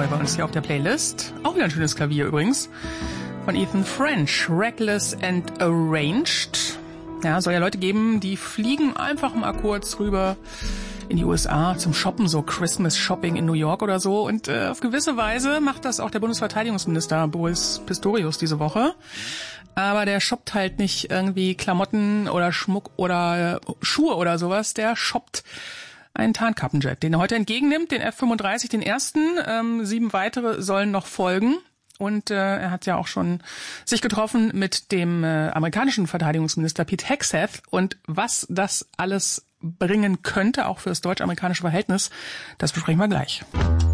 neu bei uns hier auf der Playlist. Auch wieder ein schönes Klavier übrigens. Von Ethan French. Reckless and Arranged. Ja, soll ja Leute geben, die fliegen einfach mal kurz rüber in die USA zum Shoppen, so Christmas Shopping in New York oder so. Und auf gewisse Weise macht das auch der Bundesverteidigungsminister Boris Pistorius diese Woche. Aber der shoppt halt nicht irgendwie Klamotten oder Schmuck oder Schuhe oder sowas. Der shoppt einen Tarnkappenjet, den er heute entgegennimmt, den F-35, den ersten. 7 weitere sollen noch folgen. Und er hat ja auch schon sich getroffen mit dem amerikanischen Verteidigungsminister Pete Hegseth. Und was das alles bringen könnte, auch für das deutsch-amerikanische Verhältnis, das besprechen wir gleich.